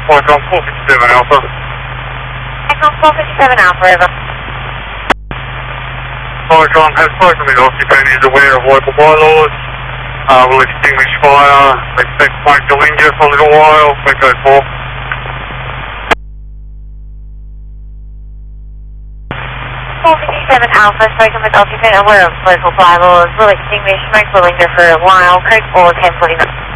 Micron 457 Alpha. Micron 457 Alpha, over. Micron has spoken with occupant, is aware of local bylaws. Will extinguish fire. Expect smoke to linger for a little while. Echo 4. Alpha, spoken with occupant, aware of local bylaws, will extinguish smoke, will linger for a while, code 4, 1049.